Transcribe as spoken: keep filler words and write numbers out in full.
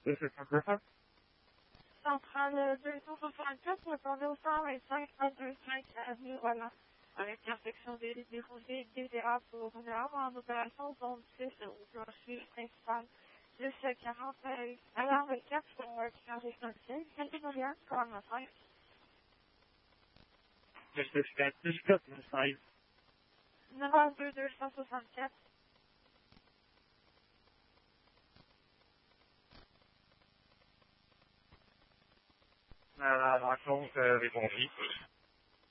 Et c'est ça. Centrale deux cent soixante-quatre, répondez au cent vingt-cinq à deux cent cinq avenue Roland. Avec l'infection des déroulés désirables pour une arme en opération zone six au plancher principal. Plus quarante, alarme quatre pour un chargé essentiel. Catégorie corner cinq. Je sais pas, je sais pas, ça arrive. neuf heures deux deux cent soixante-quatre. Euh, raconte, euh, répondu.